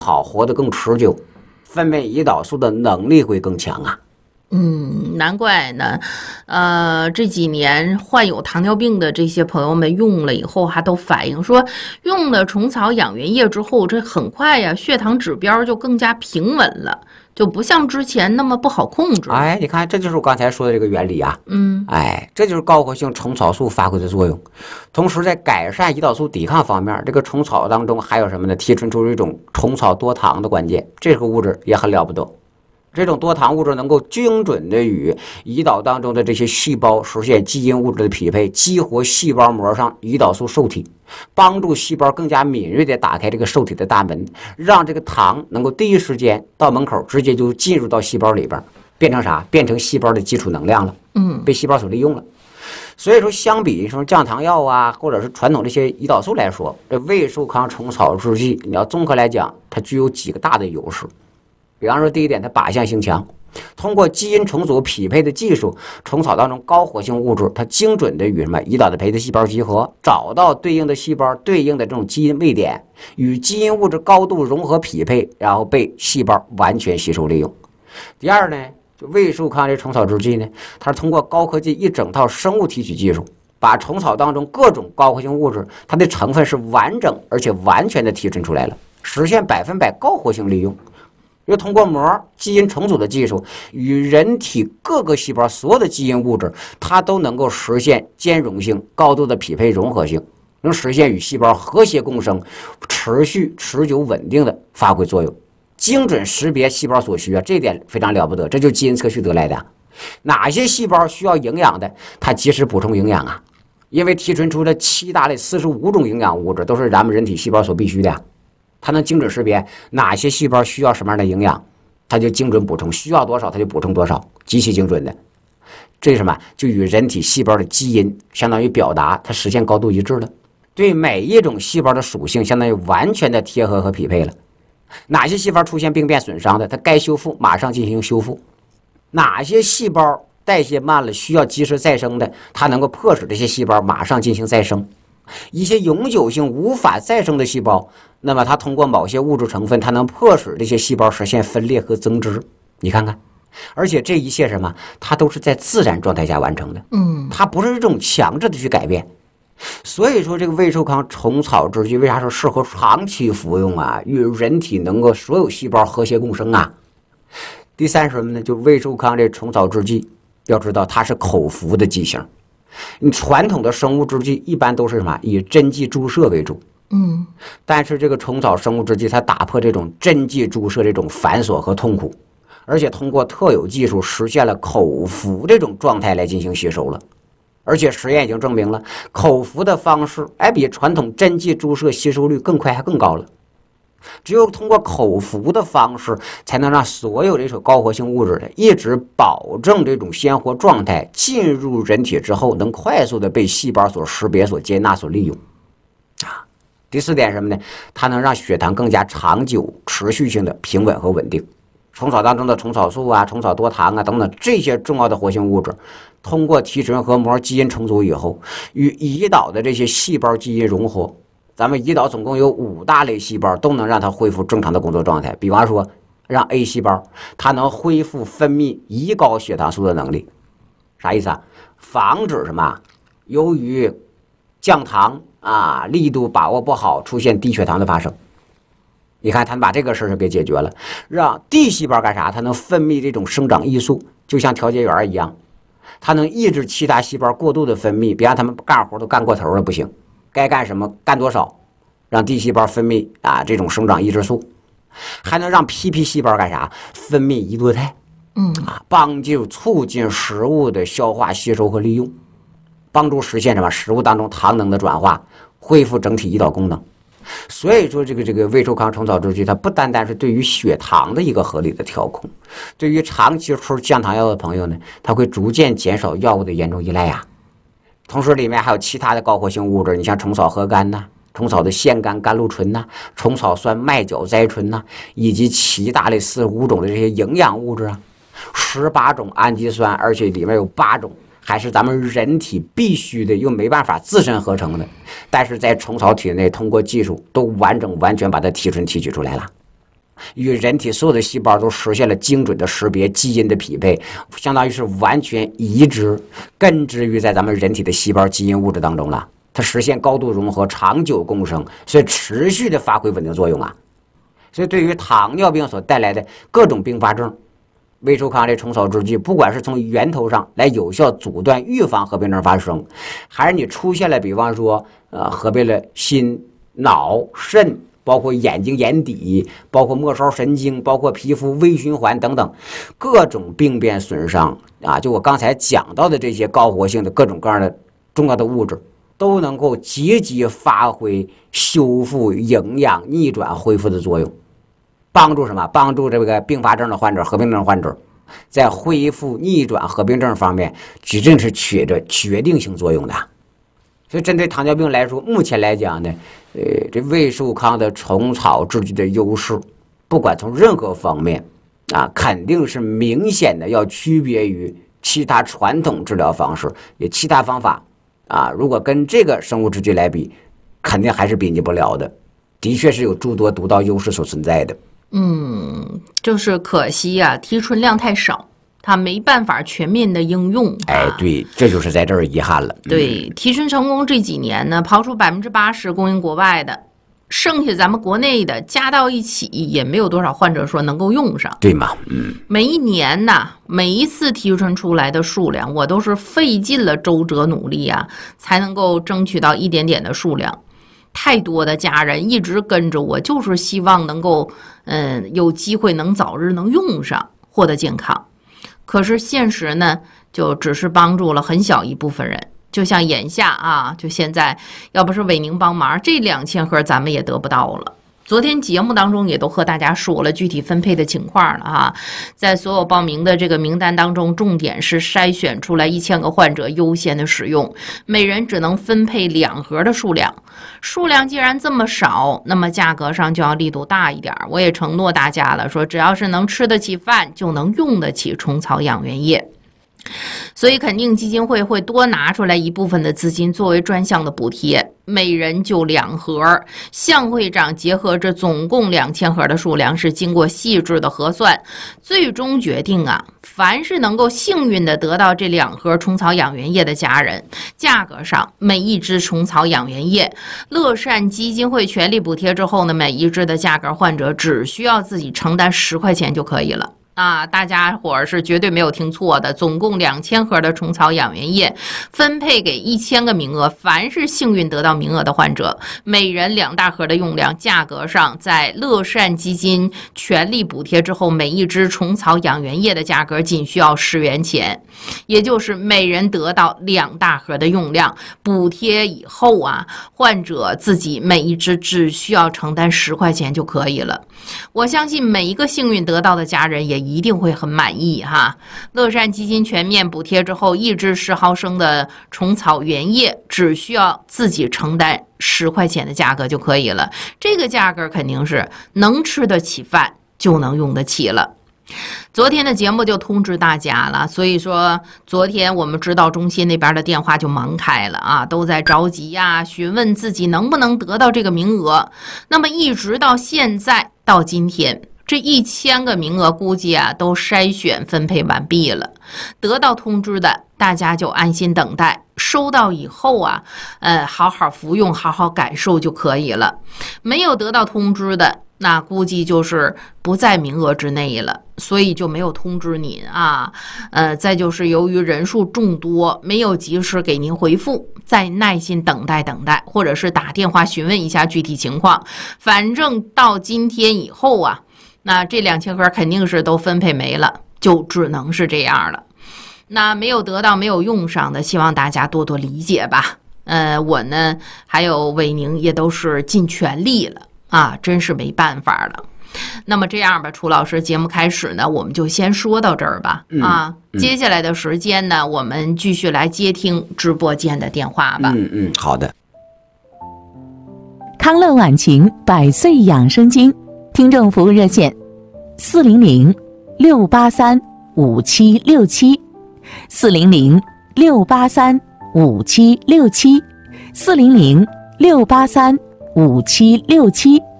好，活得更持久，分泌胰岛素的能力会更强啊。 难怪呢，这几年患有糖尿病的这些朋友们用了以后，还都反映说，用了虫草养元液之后，这很快呀，血糖指标就更加平稳了，就不像之前那么不好控制。 哎，你看，这就是我刚才说的这个原理啊。这就是高活性虫草素发挥的作用。同时，在改善胰岛素抵抗方面，这个虫草当中还有什么呢？提纯出一种虫草多糖的关键，这个物质也很了不得。这种多糖物质能够精准的与胰岛当中的这些细胞实现基因物质的匹配，激活细胞膜上胰岛素受体，帮助细胞更加敏锐地打开这个受体的大门，让这个糖能够第一时间到门口，直接就进入到细胞里边，变成啥？变成细胞的基础能量了，被细胞所利用了。所以说，相比什么降糖药啊，或者是传统这些胰岛素来说，这胃寿康虫草制剂，你要综合来讲，它具有几个大的优势。比方说，第一点，它靶向性强，通过基因重组匹配的技术，虫草当中高活性物质，它精准的与什么胰岛的培的细胞集合，找到对应的细胞对应的这种基因位点，与基因物质高度融合匹配，然后被细胞完全吸收利用。第二呢，就胃寿康这虫草制剂呢，它是通过高科技一整套生物提取技术，把虫草当中各种高活性物质，它的成分是完整而且完全的提纯出来了，实现100%高活性利用。又通过膜基因重组的技术，与人体各个细胞所有的基因物质，它都能够实现兼容性、高度的匹配融合性，能实现与细胞和谐共生、持续、持久、稳定的发挥作用，精准识别细胞所需啊，这点非常了不得，这就是基因测序得来的。哪些细胞需要营养的，它及时补充营养啊，因为提纯出了7大类45种营养物质，都是咱们人体细胞所必须的呀。它能精准识别哪些细胞需要什么样的营养，它就精准补充，需要多少它就补充多少，极其精准的。这是什么？就与人体细胞的基因相当于表达，它实现高度一致了。对每一种细胞的属性相当于完全的贴合和匹配了。哪些细胞出现病变损伤的，它该修复马上进行修复；哪些细胞代谢慢了需要及时再生的，它能够迫使这些细胞马上进行再生。一些永久性无法再生的细胞，那么它通过某些物质成分，它能迫使这些细胞实现分裂和增殖。你看看，而且这一切什么，它都是在自然状态下完成的。它不是这种强制的去改变。所以说，这个胃寿康虫草制剂为啥说适合长期服用啊？与人体能够所有细胞和谐共生啊。第三是什么呢？就胃寿康这虫草制剂，要知道它是口服的剂型。你传统的生物制剂一般都是什么？以针剂注射为主。但是这个虫草生物制剂，它打破这种针剂注射这种繁琐和痛苦，而且通过特有技术实现了口服这种状态来进行吸收了。而且实验已经证明了，口服的方式比传统针剂注射吸收率更快还更高了。只有通过口服的方式，才能让所有这种高活性物质的一直保证这种鲜活状态，进入人体之后，能快速的被细胞所识别、所接纳、所利用。第四点是什么呢？它能让血糖更加长久、持续性的平稳和稳定。虫草当中的虫草素啊、虫草多糖啊等等这些重要的活性物质，通过提纯核膜基因重组以后，与胰岛的这些细胞基因融合。咱们胰岛总共有5大类细胞，都能让它恢复正常的工作状态。比方说，让 A 细胞，它能恢复分泌胰高血糖素的能力。啥意思啊？防止什么？由于降糖力度把握不好，出现低血糖的发生。你看，它把这个事儿给解决了，让 D 细胞干啥？它能分泌这种生长抑素，就像调节员一样，它能抑制其他细胞过度的分泌，别让他们干活都干过头了，不行。该干什么干多少，让 D 细胞分泌这种生长抑制素，还能让 PP 细胞干啥？分泌胰多肽，帮助促进食物的消化吸收和利用，帮助实现什么？食物当中糖能的转化，恢复整体胰岛功能。所以说，这个胃寿康虫草制剂，它不单单是对于血糖的一个合理的调控，对于长期吃降糖药的朋友呢，它会逐渐减少药物的严重依赖呀。同时里面还有其他的高活性物质，你像虫草核苷呐、虫草的腺苷甘露醇呐、虫草酸麦角甾醇呐，以及7大类45种的这些营养物质18种氨基酸，而且里面有8种还是咱们人体必须的，又没办法自身合成的，但是在虫草体内通过技术都完整完全把它提纯提取出来了。 与人体所有的细胞都实现了精准的识别，基因的匹配，相当于是完全移植根植于在咱们人体的细胞基因物质当中了。它实现高度融合，长久共生，所以持续的发挥稳定作用啊。所以对于糖尿病所带来的各种并发症，胃寿康这虫草制剂，不管是从源头上来有效阻断预防合并症发生，还是你出现了比方说合并了心、脑、肾，包括眼睛眼底，包括末梢神经，包括皮肤、微循环等等各种病变损伤啊，就我刚才讲到的这些高活性的各种各样的重要的物质，都能够积极发挥修复、营养、逆转、恢复的作用，帮助什么？帮助这个并发症的患者、合并症患者在恢复、逆转合并症方面，指定是起着决定性作用的。所以针对糖尿病来说，目前来讲呢，这胃寿康的虫草制剂的优势，不管从任何方面啊，肯定是明显的要区别于其他传统治疗方式，也其他方法啊，如果跟这个生物制剂来比，肯定还是比拟不了的，的确是有诸多独到优势所存在的。 就是可惜啊，提纯量太少，它没办法全面的应用。 对，这就是在这儿遗憾了。 对，提纯成功这几年呢，刨出80%供应国外的，剩下咱们国内的加到一起，也没有多少患者说能够用上， 对吗？ 每一年呢，每一次提纯出来的数量，我都是费尽了周折努力啊，才能够争取到一点点的数量。太多的家人一直跟着我，就是希望能够有机会能早日能用上，获得健康。可是现实呢，就只是帮助了很小一部分人。就像眼下啊，就现在，要不是伟宁帮忙，这2000盒咱们也得不到了。昨天节目当中也都和大家说了具体分配的情况了啊，在所有报名的这个名单当中，重点是筛选出来1000个患者优先的使用，每人只能分配2盒的数量。数量既然这么少，那么价格上就要力度大一点。我也承诺大家了，说只要是能吃得起饭，就能用得起虫草养元液。所以肯定基金会会多拿出来一部分的资金作为专项的补贴，每人就2盒。向会长结合着总共2000盒的数量，是经过细致的核算，最终决定啊，凡是能够幸运的得到这2盒虫草养元液的家人，价格上每一支虫草养元液，乐善基金会全力补贴之后呢，每一支的价格患者只需要自己承担10块钱就可以了。大家伙儿是绝对没有听错的，总共2000盒的虫草养元液分配给1000个名额，凡是幸运得到名额的患者，每人2大盒的用量，价格上在乐善基金全力补贴之后，每一支虫草养元液的价格仅需要10元钱，也就是每人得到2大盒的用量，补贴以后啊，患者自己每一支只需要承担10块钱就可以了。我相信每一个幸运得到的家人也一定会很满意哈。乐善基金全面补贴之后，1支10毫升的虫草原液只需要自己承担10块钱的价格就可以了。这个价格肯定是能吃得起饭就能用得起了。昨天的节目就通知大家了，所以说昨天我们指导中心那边的电话就忙开了啊，都在着急呀，询问自己能不能得到这个名额。那么一直到现在到今天，这1000个名额估计啊都筛选分配完毕了，得到通知的大家就安心等待，收到以后啊，好好服用，好好感受就可以了。没有得到通知的，那估计就是不在名额之内了，所以就没有通知您啊。再就是由于人数众多，没有及时给您回复，再耐心等待，或者是打电话询问一下具体情况。反正到今天以后啊，那这2000盒肯定是都分配没了，就只能是这样了。那没有得到、没有用上的，希望大家多多理解吧。我呢，还有伟宁也都是尽全力了。真是没办法了。那么这样吧，楚老师，节目开始呢，我们就先说到这儿吧。接下来的时间呢，我们继续来接听直播间的电话吧。 好的。 康乐晚晴100岁养生经听众服务热线：400-683-5767，400-683-5767，400-683-5767。